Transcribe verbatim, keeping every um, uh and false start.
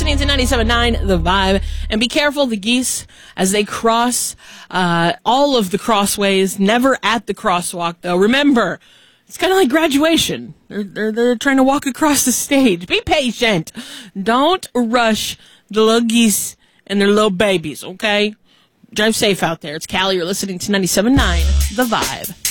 listening to ninety-seven point nine The Vibe. And be careful, the geese, as they cross uh, all of the crossways, never at the crosswalk, though. Remember, it's kind of like graduation. They're, they're, they're trying to walk across the stage. Be patient. Don't rush the little geese and their little babies, okay? Drive safe out there. It's Callie. You're listening to ninety-seven point nine The Vibe.